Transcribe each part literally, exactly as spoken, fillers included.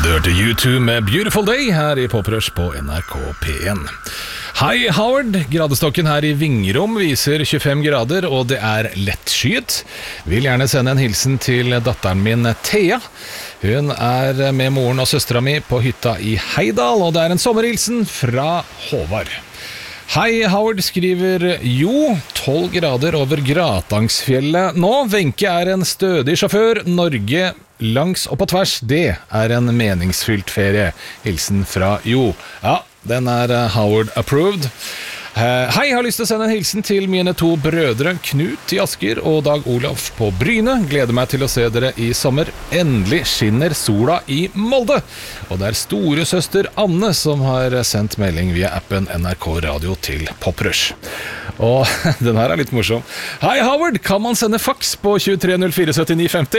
Du hørte U to med Beautiful Day her i Poprush på N R K P en. Hei Howard, gradestokken her i Vingrom viser tjuefem grader og det er lettskyet. Vil gjerne sende en hilsen til datteren min Thea. Hun er med moren og søstera mi på hytta i Heidal, og det er en sommerhilsen fra Håvard. Hei Howard, skriver Jo, tolv grader over Gratangsfjellet nå. Wenche er en stødig sjåfør. Norge langs og på tvers, det er en meningsfylt ferie. Hilsen fra Jo. Ja, den er Howard approved. Hei, jeg har lyst til å sende en hilsen til mine to brødre Knut i Asker og Dag Olaf på Bryne. Gleder meg til å se dere i sommer. Endelig skinner sola i Molde. Og det er storesøster Anne som har sendt melding via appen N R K Radio til Poprush. Og den her er litt morsom. Hei Howard, kan man sende fax på tjuetre null fire syttini femti?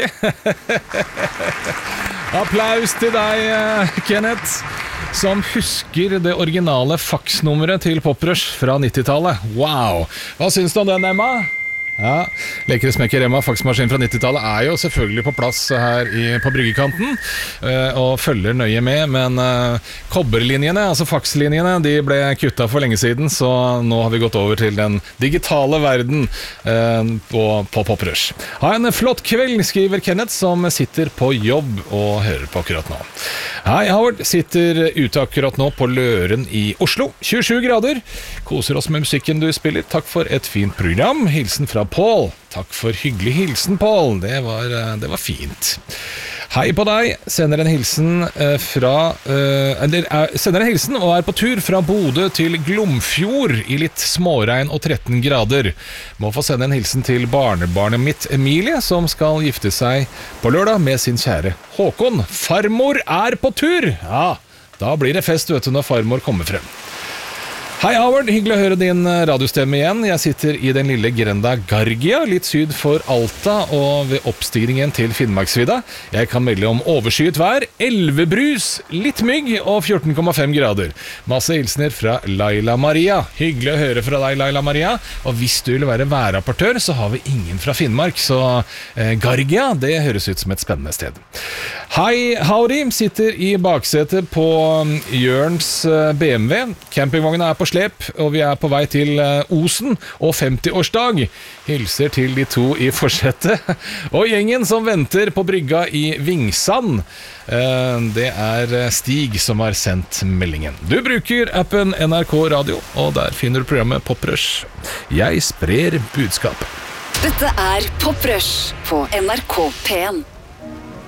Applaus til deg, Kenneth, som husker det originale faxnummeret til Poprush fra nittitallet. Wow! Hva synes du om den, Emma? Ja, Lekre smekker Emma, faxmaskin fra nittitallet er jo selvfølgelig på plass her i, på bryggekanten og følger nøye med, men uh, kobberlinjene, altså faxlinjene, de ble kuttet for lenge siden, så nå har vi gått over til den digitale verden uh, på, på Poprush. Ha en flott kveld, skriver Kenneth, som sitter på jobb og hører på akkurat nå. Hei Howard, sitter ute akkurat nå på Løren i Oslo, tjuesju grader. Koser oss med musikken du spiller. Takk for et fint program. Hilsen fra Paul. Takk for hyggelig hilsen, Paul. Det var, det var fint. Hei på deg. Sender en hilsen fra eller, sender en hilsen og er på tur fra Bodø til Glomfjord i litt småregn og tretten grader. Må få sende en hilsen til barnebarnet mitt Emilie, som skal gifte seg på lørdag med sin kjære Håkon. Farmor er på tur! Ja, da blir det fest, vet du, når farmor kommer frem. Hei Howard, hyggelig å høre din radiostemme igjen. Jeg sitter i den lille grenda Gargia, litt syd for Alta og ved oppstigningen til Finnmarksvidda. Jeg kan melde om overskyet vær, elvebrus, litt mygg og fjorten komma fem grader. Masse hilsener fra Laila Maria. Hyggelig å høre fra deg, Laila Maria. Og hvis du vil være værrapportør, så har vi ingen fra Finnmark, så eh, Gargia, det høres ut som et spennende sted. Hei Howdy, sitter i baksetet på Jørns B M W. Campingvognen er på slep, og vi er på vei til Osen og femti-årsdag. Hilser til de to i forsetet. Og gjengen som venter på brygga i Vingsand. Det er Stig som har sendt meldingen. Du bruker appen N R K Radio, og der finner du programmet Poprush. Jeg sprer budskapet. Dette er Poprush på N R K P en.